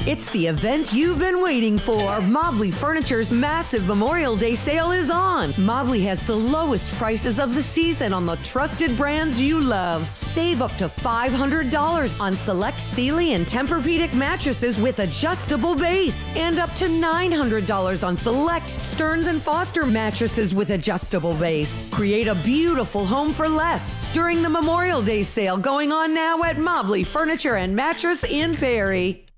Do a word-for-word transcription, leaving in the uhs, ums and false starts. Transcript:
It's the event you've been waiting for. Mobley Furniture's massive Memorial Day sale is on. Mobley has the lowest prices of the season on the trusted brands you love. Save up to five hundred dollars on select Sealy and Tempur-Pedic mattresses with adjustable base, and up to nine hundred dollars on select Stearns and Foster mattresses with adjustable base. Create a beautiful home for less during the Memorial Day sale going on now at Mobley Furniture and Mattress in Perry.